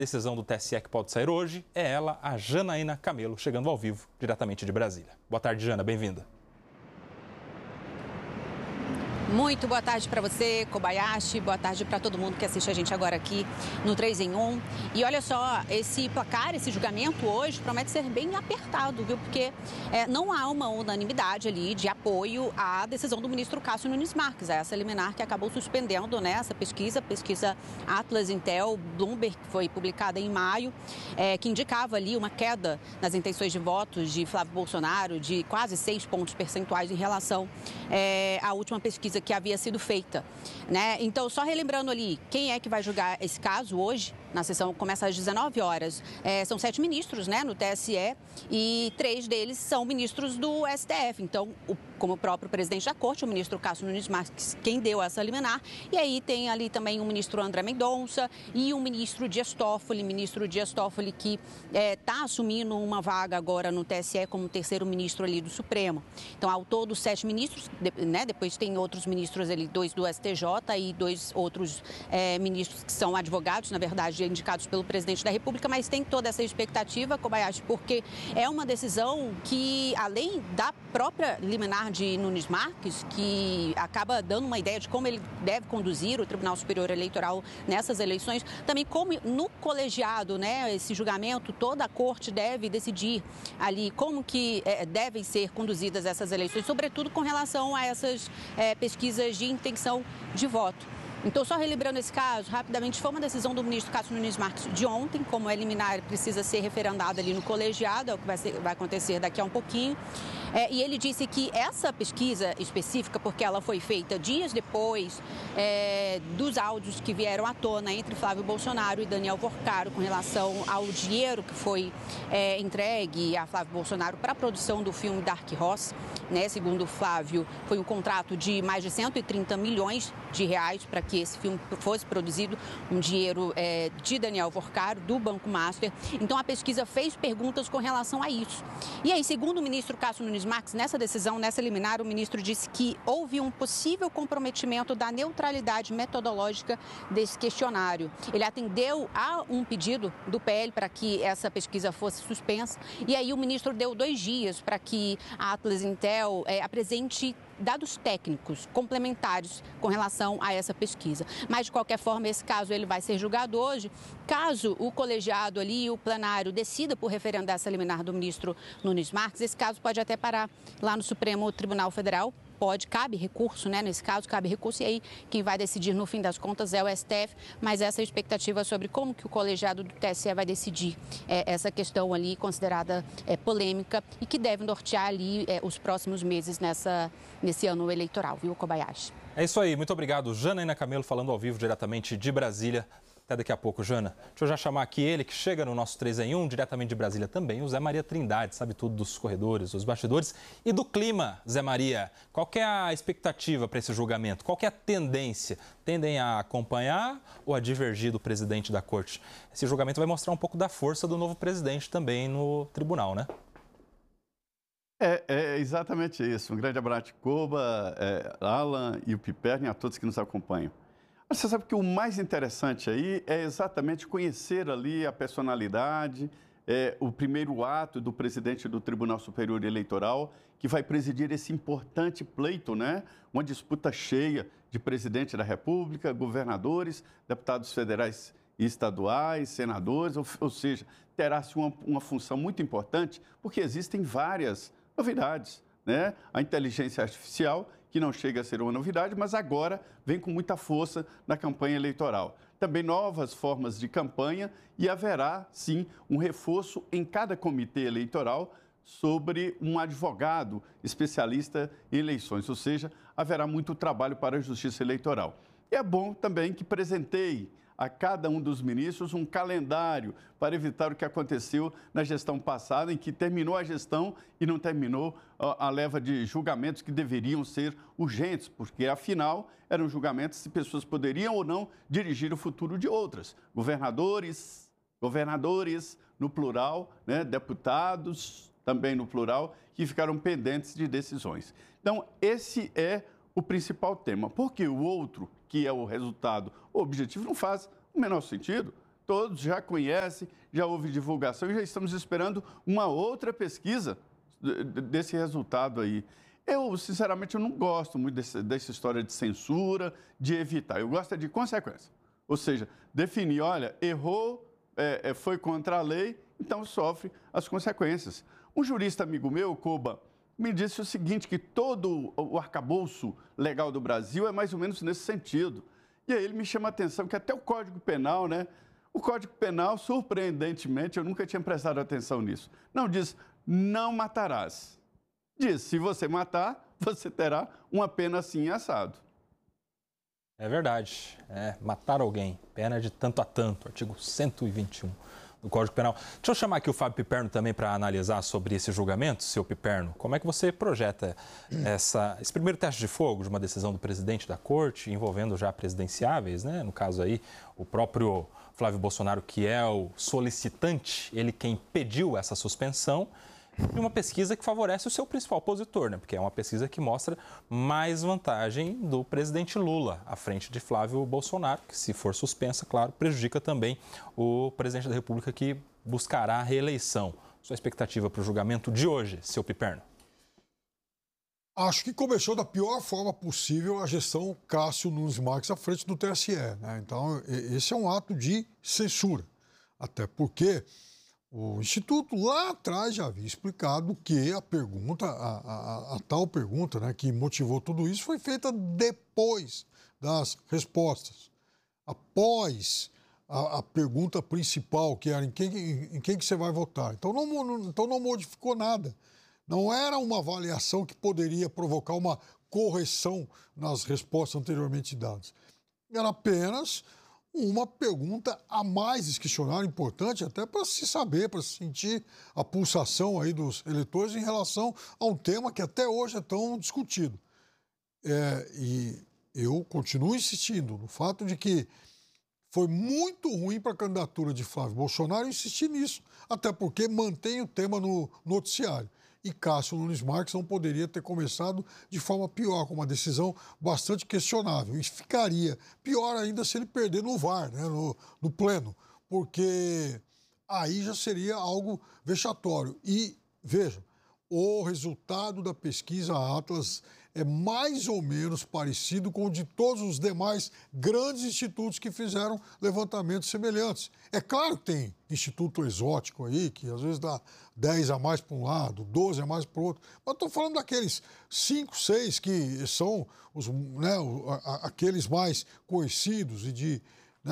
Decisão do TSE que pode sair hoje é ela, a Janaína Camelo, chegando ao vivo, diretamente de Brasília. Boa tarde, Jana, bem-vinda. Muito boa tarde para você, Kobayashi. Boa tarde para todo mundo que assiste a gente agora aqui no 3 em 1. E olha só, esse placar, esse julgamento hoje promete ser bem apertado, viu? Porque não há uma unanimidade ali de apoio à decisão do ministro Cássio Nunes Marques, essa liminar que acabou suspendendo, né, essa pesquisa Atlas Intel Bloomberg, que foi publicada em maio, que indicava ali uma queda nas intenções de votos de Flávio Bolsonaro de quase 6 pontos percentuais em relação à última pesquisa que havia sido feita, né? Então, só relembrando ali, quem é que vai julgar esse caso hoje? Na sessão começa às 19 horas. São 7 ministros, né, no TSE, e 3 deles são ministros do STF. Então, como o próprio presidente da Corte, o ministro Cássio Nunes Marques, quem deu essa liminar. E aí tem ali também o ministro André Mendonça e o ministro Dias Toffoli, que está assumindo uma vaga agora no TSE como terceiro ministro ali do Supremo. Então, ao todo, 7 ministros, né? Depois tem outros ministros ali, 2 do STJ e 2 outros ministros que são advogados, na verdade, indicados pelo presidente da República, mas tem toda essa expectativa, Kobayashi, porque é uma decisão que, além da própria liminar de Nunes Marques, que acaba dando uma ideia de como ele deve conduzir o Tribunal Superior Eleitoral nessas eleições, também como no colegiado, né, esse julgamento, toda a corte deve decidir ali como que devem ser conduzidas essas eleições, sobretudo com relação a essas pesquisas de intenção de voto. Então, só relembrando esse caso, rapidamente, foi uma decisão do ministro Cássio Nunes Marques de ontem, como é liminar, precisa ser referendada ali no colegiado, é o que vai acontecer daqui a um pouquinho. E ele disse que essa pesquisa específica, porque ela foi feita dias depois dos áudios que vieram à tona entre Flávio Bolsonaro e Daniel Worcaro com relação ao dinheiro que foi entregue a Flávio Bolsonaro para a produção do filme Dark Horse, né? Segundo Flávio, foi um contrato de mais de 130 milhões de reais para que esse filme fosse produzido, um dinheiro de Daniel Worcaro, do Banco Master. Então, a pesquisa fez perguntas com relação a isso. E aí, segundo o ministro Cássio Nunes Marques, nessa decisão, nessa liminar, o ministro disse que houve um possível comprometimento da neutralidade metodológica desse questionário. Ele atendeu a um pedido do PL para que essa pesquisa fosse suspensa, e aí o ministro deu 2 dias para que a Atlas Intel apresente dados técnicos complementares com relação a essa pesquisa. Mas, de qualquer forma, esse caso ele vai ser julgado hoje. Caso o colegiado ali, o plenário, decida por referendar essa liminar do ministro Nunes Marques, esse caso pode até parar lá no Supremo Tribunal Federal. Cabe recurso, né? Nesse caso, cabe recurso, e aí quem vai decidir, no fim das contas, é o STF, mas essa expectativa sobre como que o colegiado do TSE vai decidir essa questão ali, considerada polêmica, e que deve nortear ali os próximos meses nesse ano eleitoral, viu, Kobayashi? É isso aí, muito obrigado. Janaína Camelo falando ao vivo diretamente de Brasília. Até daqui a pouco, Jana. Deixa eu já chamar aqui ele, que chega no nosso 3 em 1, diretamente de Brasília também, o Zé Maria Trindade, sabe tudo dos corredores, dos bastidores e do clima, Zé Maria. Qual que é a expectativa para esse julgamento? Qual que é a tendência? Tendem a acompanhar ou a divergir do presidente da corte? Esse julgamento vai mostrar um pouco da força do novo presidente também no tribunal, né? É exatamente isso. Um grande abraço, Koba, Alan e o Piperno e a todos que nos acompanham. Você sabe que o mais interessante aí é exatamente conhecer ali a personalidade, o primeiro ato do presidente do Tribunal Superior Eleitoral, que vai presidir esse importante pleito, né? Uma disputa cheia de presidente da República, governadores, deputados federais e estaduais, senadores, ou seja, terá-se uma função muito importante, porque existem várias novidades, né? A inteligência artificial, que não chega a ser uma novidade, mas agora vem com muita força na campanha eleitoral. Também novas formas de campanha e haverá, sim, um reforço em cada comitê eleitoral sobre um advogado especialista em eleições, ou seja, haverá muito trabalho para a Justiça Eleitoral. E é bom também que presenteie a cada um dos ministros um calendário para evitar o que aconteceu na gestão passada, em que terminou a gestão e não terminou a leva de julgamentos que deveriam ser urgentes, porque, afinal, eram julgamentos se pessoas poderiam ou não dirigir o futuro de outras. Governadores no plural, né, deputados também no plural, que ficaram pendentes de decisões. Então, esse é o principal tema, porque o outro, que é o resultado objetivo, não faz o menor sentido. todos já conhecem, já houve divulgação e já estamos esperando uma outra pesquisa desse resultado aí. Eu, sinceramente, eu não gosto muito dessa história de censura, de evitar. Eu gosto de consequência. Ou seja, definir, olha, errou, foi contra a lei, então sofre as consequências. Um jurista amigo meu, Koba, me disse o seguinte, que todo o arcabouço legal do Brasil é mais ou menos nesse sentido. E aí ele me chama a atenção que até o Código Penal, né? O Código Penal, surpreendentemente, eu nunca tinha prestado atenção nisso. Não diz, não matarás. Diz, se você matar, você terá uma pena assim assado. É verdade. Matar alguém, pena de tanto a tanto, artigo 121 do Código Penal. Deixa eu chamar aqui o Fábio Piperno também para analisar sobre esse julgamento, seu Piperno. Como é que você projeta esse primeiro teste de fogo de uma decisão do presidente da corte, envolvendo já presidenciáveis, né? No caso aí, o próprio Flávio Bolsonaro, que é o solicitante, ele quem pediu essa suspensão, e uma pesquisa que favorece o seu principal opositor, né? Porque é uma pesquisa que mostra mais vantagem do presidente Lula à frente de Flávio Bolsonaro, que, se for suspensa, claro, prejudica também o presidente da República, que buscará a reeleição. Sua expectativa para o julgamento de hoje, seu Piperno? Acho que começou da pior forma possível a gestão Cássio Nunes Marques à frente do TSE, né? Então, esse é um ato de censura. Até porque o Instituto lá atrás já havia explicado que a pergunta, a tal pergunta, né, que motivou tudo isso, foi feita depois das respostas. Após a pergunta principal, que era em quem que você vai votar. Então não modificou nada. Não era uma avaliação que poderia provocar uma correção nas respostas anteriormente dadas. Era apenas uma pergunta a mais desse questionário, importante até para se saber, para se sentir a pulsação aí dos eleitores em relação a um tema que até hoje é tão discutido. E eu continuo insistindo no fato de que foi muito ruim para a candidatura de Flávio Bolsonaro insistir nisso, até porque mantém o tema no noticiário. E Cássio Nunes Marques não poderia ter começado de forma pior, com uma decisão bastante questionável. E ficaria pior ainda se ele perder no VAR, né, no pleno, porque aí já seria algo vexatório. E, veja, o resultado da pesquisa Atlas é mais ou menos parecido com o de todos os demais grandes institutos que fizeram levantamentos semelhantes. É claro que tem instituto exótico aí, que às vezes dá 10 a mais para um lado, 12 a mais para o outro, mas estou falando daqueles 5, 6 que são aqueles mais conhecidos e de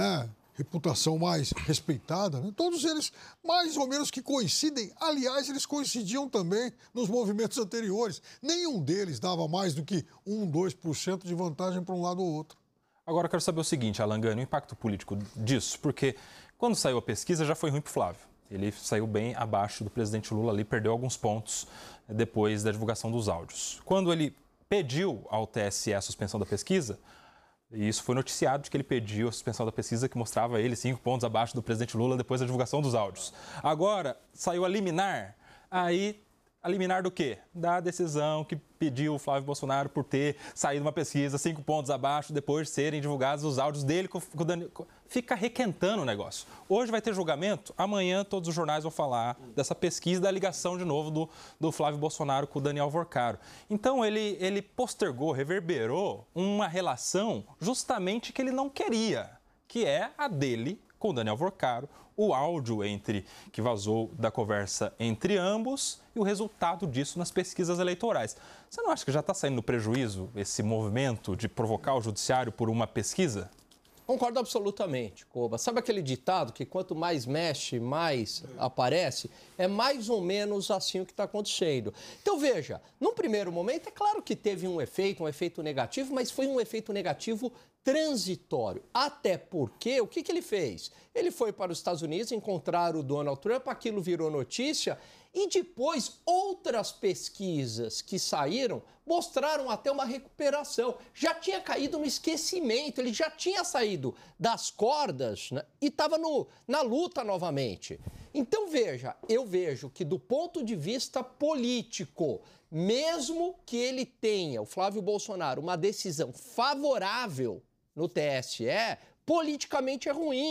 reputação mais respeitada, né? Todos eles mais ou menos que coincidem. Aliás, eles coincidiam também nos movimentos anteriores. Nenhum deles dava mais do que 1, 2% de vantagem para um lado ou outro. Agora eu quero saber o seguinte, Alan Gani, o impacto político disso, porque quando saiu a pesquisa já foi ruim para o Flávio. Ele saiu bem abaixo do presidente Lula ali, perdeu alguns pontos depois da divulgação dos áudios. Quando ele pediu ao TSE a suspensão da pesquisa, e isso foi noticiado de que ele pediu a suspensão da pesquisa que mostrava ele 5 pontos abaixo do presidente Lula depois da divulgação dos áudios. Agora, saiu a liminar, aí a liminar do quê? Da decisão que pediu o Flávio Bolsonaro por ter saído uma pesquisa 5 pontos abaixo depois de serem divulgados os áudios dele com o Daniel. Fica requentando o negócio. Hoje vai ter julgamento, amanhã todos os jornais vão falar dessa pesquisa, da ligação de novo do Flávio Bolsonaro com o Daniel Vorcaro. Então ele postergou, reverberou uma relação justamente que ele não queria, que é a dele com o Daniel Vorcaro, o áudio que vazou da conversa entre ambos e o resultado disso nas pesquisas eleitorais. Você não acha que já está saindo no prejuízo esse movimento de provocar o judiciário por uma pesquisa? Concordo absolutamente, Koba. Sabe aquele ditado que quanto mais mexe, mais aparece? É mais ou menos assim o que está acontecendo. Então, veja, num primeiro momento, é claro que teve um efeito negativo, mas foi um efeito negativo transitório. Até porque, o que ele fez? Ele foi para os Estados Unidos encontrar o Donald Trump, aquilo virou notícia, e depois outras pesquisas que saíram mostraram até uma recuperação. Já tinha caído no esquecimento, ele já tinha saído das cordas, né, e estava na luta novamente. Então, veja, eu vejo que do ponto de vista político, mesmo que ele tenha, o Flávio Bolsonaro, uma decisão favorável no TSE, politicamente é ruim,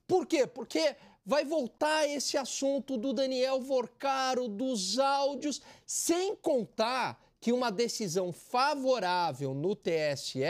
Por quê? Porque vai voltar esse assunto do Daniel Vorcaro, dos áudios, sem contar que uma decisão favorável no TSE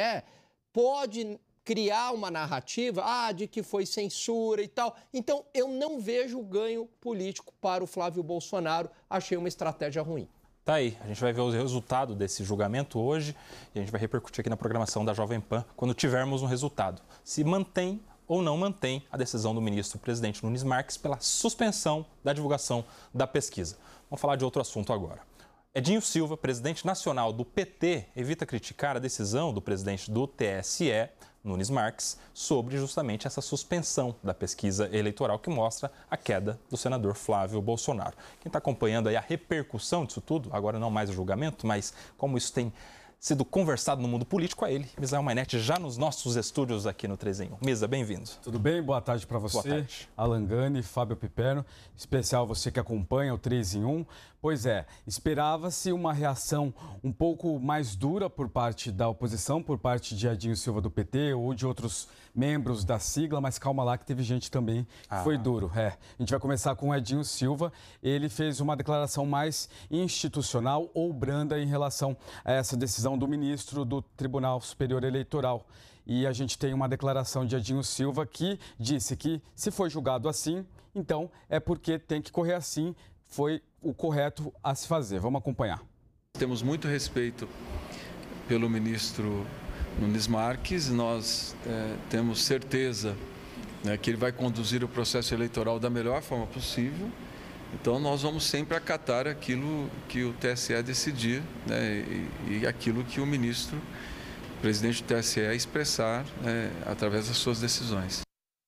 pode criar uma narrativa de que foi censura e tal. Então, eu não vejo ganho político para o Flávio Bolsonaro. Achei uma estratégia ruim. Tá aí, a gente vai ver o resultado desse julgamento hoje e a gente vai repercutir aqui na programação da Jovem Pan quando tivermos um resultado. Se mantém ou não mantém a decisão do ministro-presidente Nunes Marques pela suspensão da divulgação da pesquisa. Vamos falar de outro assunto agora. Edinho Silva, presidente nacional do PT, evita criticar a decisão do presidente do TSE, Nunes Marques, sobre justamente essa suspensão da pesquisa eleitoral que mostra a queda do senador Flávio Bolsonaro. Quem está acompanhando aí a repercussão disso tudo, agora não mais o julgamento, mas como isso tem sido conversado no mundo político, a ele, Misael Mainetti, já nos nossos estúdios aqui no 3 em 1. Misa, bem-vindo. Tudo bem? Boa tarde para você, Boa tarde. Alan Gani, Fábio Piperno, especial você que acompanha o 3 em 1. Pois é, esperava-se uma reação um pouco mais dura por parte da oposição, por parte de Edinho Silva do PT ou de outros membros da sigla, mas calma lá que teve gente também que foi duro. A gente vai começar com o Edinho Silva. Ele fez uma declaração mais institucional ou branda em relação a essa decisão do ministro do Tribunal Superior Eleitoral. E a gente tem uma declaração de Edinho Silva que disse que se foi julgado assim, então é porque tem que correr assim, foi o correto a se fazer. Vamos acompanhar. Temos muito respeito pelo ministro Nunes Marques. Nós temos certeza que ele vai conduzir o processo eleitoral da melhor forma possível. Então, nós vamos sempre acatar aquilo que o TSE decidir, e aquilo que o ministro, presidente do TSE, expressar através das suas decisões.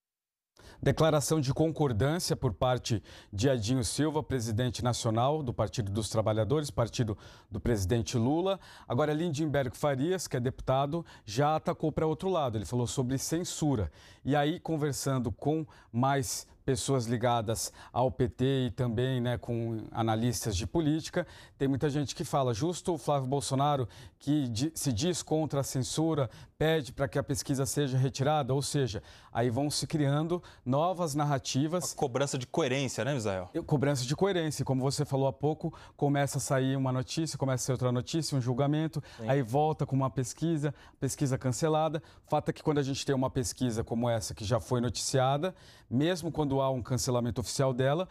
Declaração de concordância por parte de Edinho Silva, presidente nacional do Partido dos Trabalhadores, partido do presidente Lula. Agora, Lindenberg Farias, que é deputado, já atacou para outro lado. Ele falou sobre censura. E aí, conversando com mais pessoas ligadas ao PT e também com analistas de política, tem muita gente que fala, justo o Flávio Bolsonaro, que se diz contra a censura, pede para que a pesquisa seja retirada, ou seja, aí vão se criando novas narrativas. Uma cobrança de coerência, né, Misael? Cobrança de coerência. Como você falou há pouco, começa a sair uma notícia, começa a sair outra notícia, um julgamento, sim, aí volta com uma pesquisa cancelada. O fato é que quando a gente tem uma pesquisa como essa, que já foi noticiada, mesmo quando há um cancelamento oficial dela,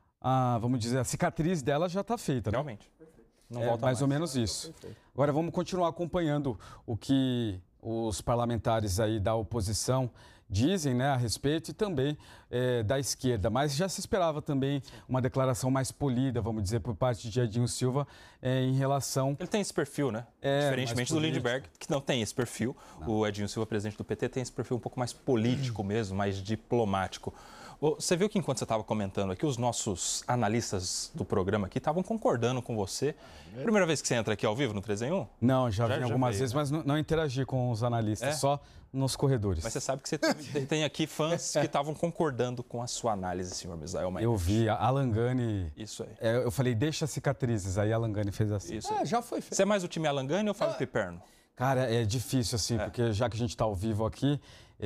vamos dizer, a cicatriz dela já está feita. Né? Realmente. Não volta mais ou menos isso. Perfeito. Agora vamos continuar acompanhando o que os parlamentares aí da oposição dizem a respeito e também da esquerda. Mas já se esperava também uma declaração mais polida, vamos dizer, por parte de Edinho Silva em relação... Ele tem esse perfil, né? Diferentemente do Lindenberg, que não tem esse perfil. Não. O Edinho Silva, presidente do PT, tem esse perfil um pouco mais político mesmo, mais diplomático. Você viu que enquanto você estava comentando aqui, os nossos analistas do programa aqui estavam concordando com você. Primeira vez que você entra aqui ao vivo no 3 em 1? Não, já vim algumas vezes, mas não interagi com os analistas, só nos corredores. Mas você sabe que você tem aqui fãs que estavam concordando com a sua análise, senhor Misael Mainetti. Eu vi, a Alan Gani... Isso aí. Eu falei, deixa cicatrizes, aí a Alan Gani fez assim. Isso aí. Já foi feito. Você é mais o time Alan Gani ou Fábio Piperno? Cara, é difícil assim, porque já que a gente está ao vivo aqui,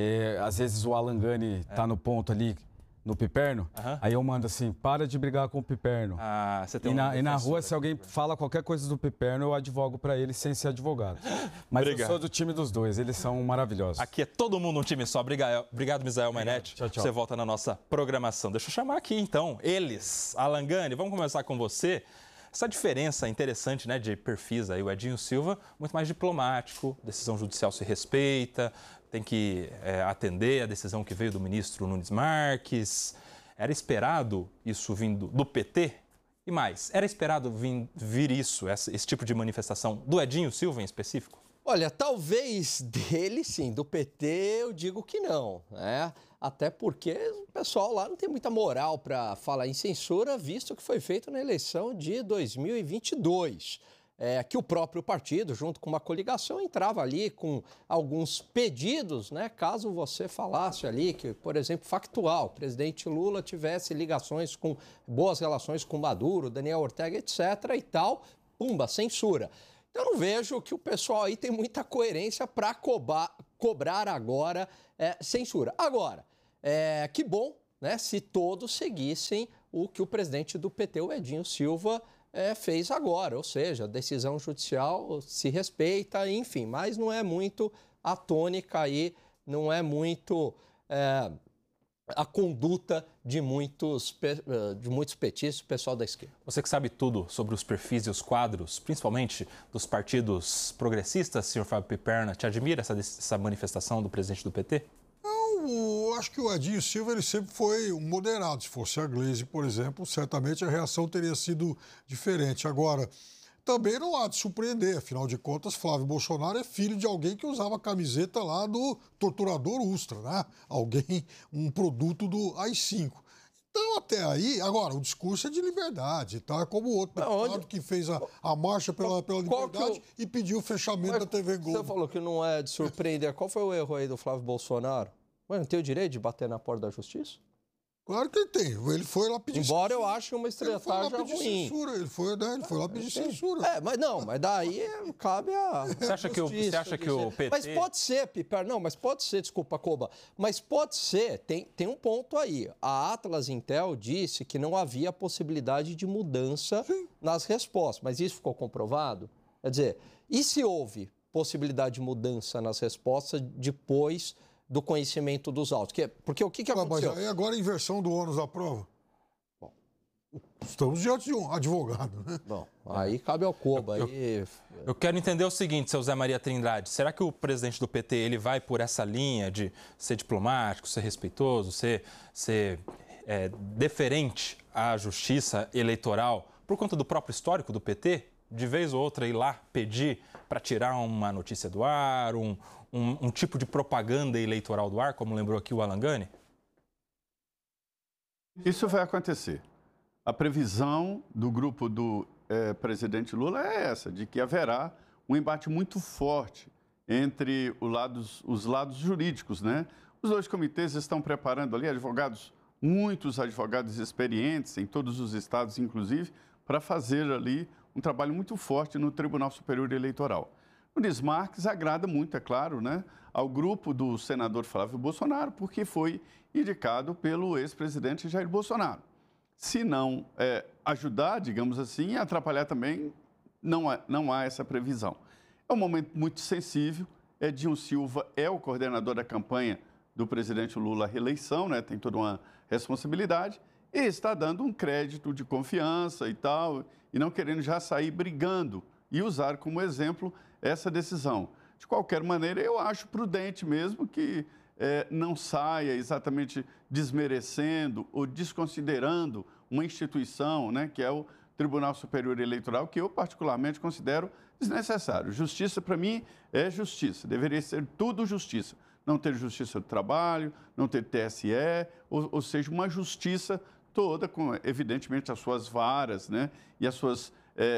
às vezes o Alan Gani está no ponto ali, no Piperno, aí eu mando assim, para de brigar com o Piperno. Você tem e na rua, se alguém fala qualquer coisa do Piperno, eu advogo para ele sem ser advogado. Mas Obrigado. Eu sou do time dos dois, eles são maravilhosos. Aqui é todo mundo um time só. Obrigado, Misael Mainetti. Tchau, tchau. Você volta na nossa programação. Deixa eu chamar aqui, então, eles. Alan Gani, vamos começar com você. Essa diferença interessante, de perfis aí, o Edinho Silva, muito mais diplomático, decisão judicial se respeita, tem que atender a decisão que veio do ministro Nunes Marques. Era esperado isso vindo do PT? E mais, era esperado vir isso, esse tipo de manifestação do Edinho Silva em específico? Olha, talvez dele sim, do PT eu digo que não, Até porque o pessoal lá não tem muita moral para falar em censura, visto que foi feito na eleição de 2022. Que o próprio partido, junto com uma coligação, entrava ali com alguns pedidos, caso você falasse ali que, por exemplo, factual, o presidente Lula tivesse boas relações com Maduro, Daniel Ortega, etc. e tal, pumba, censura. Eu não vejo que o pessoal aí tem muita coerência para cobrar agora censura. Agora, que bom, né, se todos seguissem o que o presidente do PT, o Edinho Silva, fez agora. Ou seja, a decisão judicial se respeita, enfim, mas não é muito a tônica aí, não é muito a conduta de muitos petistas, pessoal da esquerda. Você que sabe tudo sobre os perfis e os quadros, principalmente dos partidos progressistas, senhor Fábio Piperna, te admira essa manifestação do presidente do PT? Eu acho que o Edinho Silva ele sempre foi um moderado. Se fosse a Gleisi, por exemplo, certamente a reação teria sido diferente. Agora, também não há de surpreender. Afinal de contas, Flávio Bolsonaro é filho de alguém que usava a camiseta lá do torturador Ustra, né? Alguém, um produto do AI-5. Então, até aí, agora, o discurso é de liberdade, tá? Como o outro deputado que fez a marcha pela liberdade e pediu o fechamento da TV Globo. Você falou que não é de surpreender. Qual foi o erro aí do Flávio Bolsonaro? Mas não tem o direito de bater na porta da justiça? Claro que ele tem. Ele foi lá pedir Embora eu ache uma estratégia ruim. Ele foi lá pedir censura. Mas daí cabe a Você acha que o PT... Mas pode ser, Piper, desculpa, Koba, mas pode ser, tem um ponto aí. A Atlas Intel disse que não havia possibilidade de mudança nas respostas, mas isso ficou comprovado? Quer dizer, e se houve possibilidade de mudança nas respostas depois do conhecimento dos autos? Porque o que aconteceu? Mas aí agora a inversão do ônus da prova. Bom, estamos diante de um advogado, né? Bom, aí cabe ao Koba. Eu quero entender o seguinte, seu Zé Maria Trindade. Será que o presidente do PT ele vai por essa linha de ser diplomático, ser respeitoso, ser deferente à justiça eleitoral por conta do próprio histórico do PT? De vez ou outra ir lá pedir para tirar uma notícia do ar, um tipo de propaganda eleitoral do ar, como lembrou aqui o Alan Gani? Isso vai acontecer. A previsão do grupo do presidente Lula é essa, de que haverá um embate muito forte entre os lados jurídicos, né? Os dois comitês estão preparando ali muitos advogados experientes, em todos os estados, inclusive, para fazer ali um trabalho muito forte no Tribunal Superior Eleitoral. O Nunes Marques agrada muito, é claro, né, ao grupo do senador Flávio Bolsonaro, porque foi indicado pelo ex-presidente Jair Bolsonaro. Se não ajudar, digamos assim, atrapalhar também, não há essa previsão. É um momento muito sensível. Edinho Silva é o coordenador da campanha do presidente Lula à reeleição, né, tem toda uma responsabilidade, e está dando um crédito de confiança e tal, e não querendo já sair brigando e usar como exemplo essa decisão. De qualquer maneira, eu acho prudente mesmo que não saia exatamente desmerecendo ou desconsiderando uma instituição, né, que é o Tribunal Superior Eleitoral, que eu particularmente considero desnecessário. Justiça, para mim, é justiça. Deveria ser tudo justiça. Não ter justiça do trabalho, não ter TSE, ou seja, uma justiça toda com, evidentemente, as suas varas, né, e as suas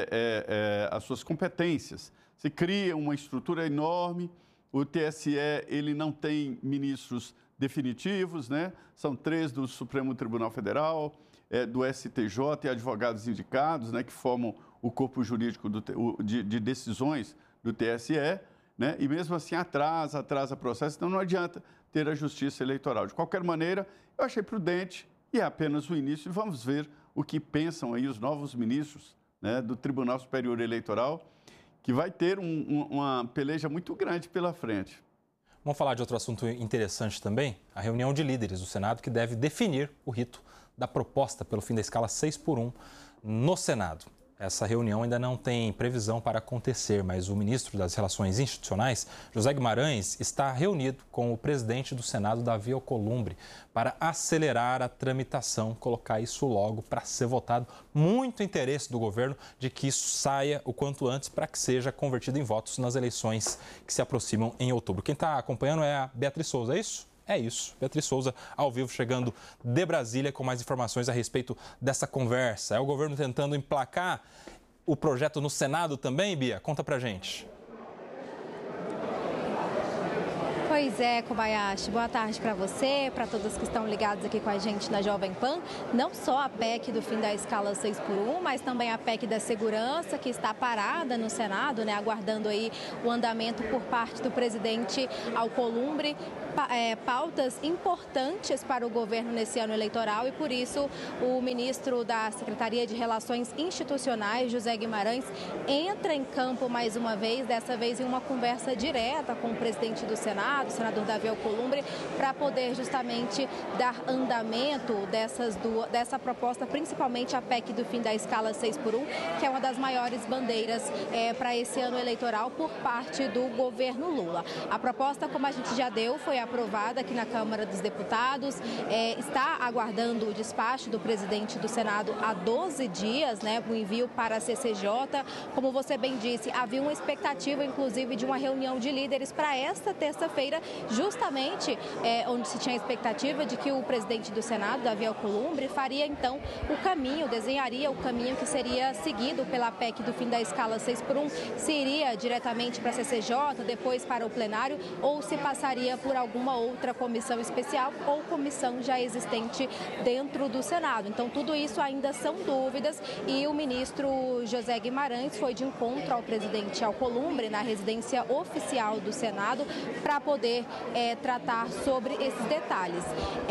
competências. Se cria uma estrutura enorme, o TSE ele não tem ministros definitivos, né? São 3 do Supremo Tribunal Federal, do STJ e advogados indicados, né, que formam o corpo jurídico de decisões do TSE, né? E mesmo assim atrasa processo, então não adianta ter a justiça eleitoral. De qualquer maneira, eu achei prudente e é apenas o início e vamos ver o que pensam aí os novos ministros, né, do Tribunal Superior Eleitoral, que vai ter uma peleja muito grande pela frente. Vamos falar de outro assunto interessante também, a reunião de líderes do Senado que deve definir o rito da proposta pelo fim da escala 6x1 no Senado. Essa reunião ainda não tem previsão para acontecer, mas o ministro das Relações Institucionais, José Guimarães, está reunido com o presidente do Senado, Davi Alcolumbre, para acelerar a tramitação, colocar isso logo para ser votado. Muito interesse do governo de que isso saia o quanto antes para que seja convertido em votos nas eleições que se aproximam em outubro. Quem está acompanhando é a Beatriz Souza, é isso? É isso. Beatriz Souza, ao vivo, chegando de Brasília com mais informações a respeito dessa conversa. É o governo tentando emplacar o projeto no Senado também, Bia? Conta pra gente. Pois é, Kobayashi. Boa tarde para você, para todos que estão ligados aqui com a gente na Jovem Pan. Não só a PEC do fim da escala 6x1, mas também a PEC da segurança, que está parada no Senado, né, aguardando aí o andamento por parte do presidente Alcolumbre. pautas importantes para o governo nesse ano eleitoral e, por isso, o ministro da Secretaria de Relações Institucionais, José Guimarães, entra em campo mais uma vez, dessa vez em uma conversa direta com o presidente do Senado, o senador Davi Alcolumbre, para poder justamente dar andamento dessa proposta, principalmente a PEC do fim da escala 6x1, que é uma das maiores bandeiras para esse ano eleitoral por parte do governo Lula. A proposta, como a gente já deu, foi aprovada aqui na Câmara dos Deputados, está aguardando o despacho do presidente do Senado há 12 dias, né, o envio para a CCJ. Como você bem disse, havia uma expectativa, inclusive, de uma reunião de líderes para esta terça-feira, justamente onde se tinha a expectativa de que o presidente do Senado, Davi Alcolumbre, faria então o caminho, desenharia o caminho que seria seguido pela PEC do fim da escala 6x1, se iria diretamente para a CCJ, depois para o plenário, ou se passaria por alguma outra comissão especial ou comissão já existente dentro do Senado. Então, tudo isso ainda são dúvidas e o ministro José Guimarães foi de encontro ao presidente Alcolumbre na residência oficial do Senado para poder tratar sobre esses detalhes.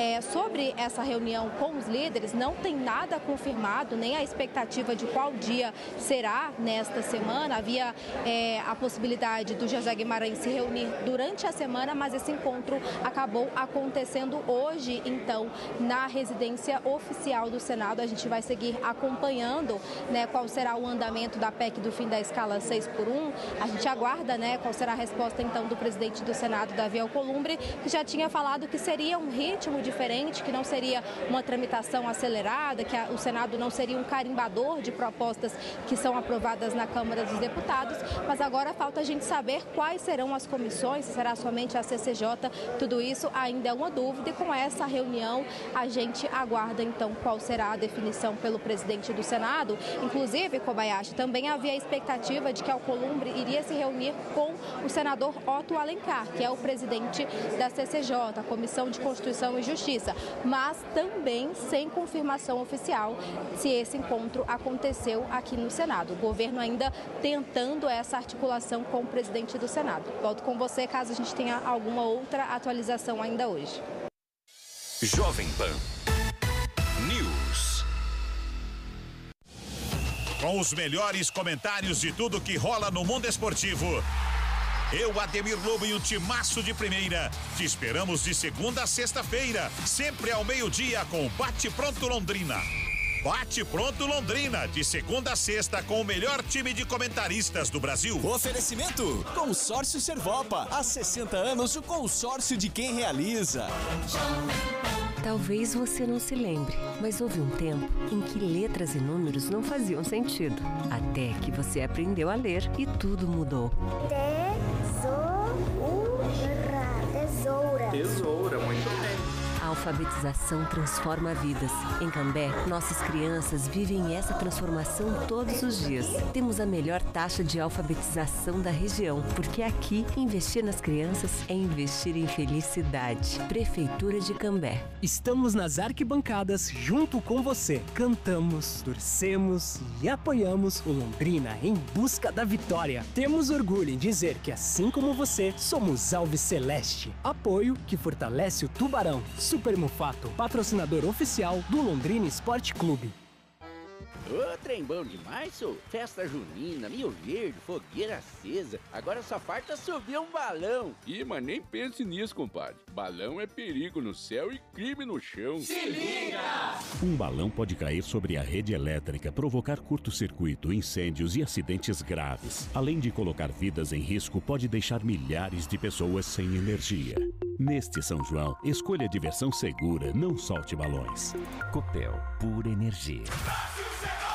Sobre essa reunião com os líderes, não tem nada confirmado, nem a expectativa de qual dia será nesta semana. Havia a possibilidade do José Guimarães se reunir durante a semana, mas esse encontro acabou acontecendo hoje, então, na residência oficial do Senado. A gente vai seguir acompanhando, né, qual será o andamento da PEC do fim da escala 6x1. A gente aguarda, né, qual será a resposta, então, do presidente do Senado, Davi Alcolumbre, que já tinha falado que seria um ritmo diferente, que não seria uma tramitação acelerada, que o Senado não seria um carimbador de propostas que são aprovadas na Câmara dos Deputados, mas agora falta a gente saber quais serão as comissões, se será somente a CCJ, tudo isso ainda é uma dúvida e com essa reunião a gente aguarda então qual será a definição pelo presidente do Senado. Inclusive, Kobayashi, também havia a expectativa de que Alcolumbre iria se reunir com o senador Otto Alencar, que é o presidente da CCJ, a Comissão de Constituição e Justiça, mas também sem confirmação oficial se esse encontro aconteceu aqui no Senado. O governo ainda tentando essa articulação com o presidente do Senado. Volto com você caso a gente tenha alguma outra atualização ainda hoje. Jovem Pan News. Com os melhores comentários de tudo que rola no mundo esportivo. Eu, Ademir Lobo e um timaço de primeira. Te esperamos de segunda a sexta-feira, sempre ao meio-dia com Bate Pronto Londrina. Bate Pronto Londrina, de segunda a sexta com o melhor time de comentaristas do Brasil. Oferecimento: Consórcio Servopa. Há 60 anos, o consórcio de quem realiza. Talvez você não se lembre, mas houve um tempo em que letras e números não faziam sentido. Até que você aprendeu a ler e tudo mudou. Tesoura, muito bem. A alfabetização transforma vidas. Em Cambé, nossas crianças vivem essa transformação todos os dias. Temos a melhor taxa de alfabetização da região, porque aqui, investir nas crianças é investir em felicidade. Prefeitura de Cambé. Estamos nas arquibancadas junto com você. Cantamos, torcemos e apoiamos o Londrina em busca da vitória. Temos orgulho em dizer que, assim como você, somos Alves Celeste. Apoio que fortalece o Tubarão. Super Mufato, patrocinador oficial do Londrina Esporte Clube. Ô, trem bom demais, sou. Festa junina, Rio Verde, fogueira acesa. Agora só falta subir um balão. Ih, mas nem pense nisso, compadre. Balão é perigo no céu e crime no chão. Se liga! Um balão pode cair sobre a rede elétrica, provocar curto-circuito, incêndios e acidentes graves. Além de colocar vidas em risco, pode deixar milhares de pessoas sem energia. Neste São João, escolha a diversão segura, não solte balões. Copel, pura energia. Brasil,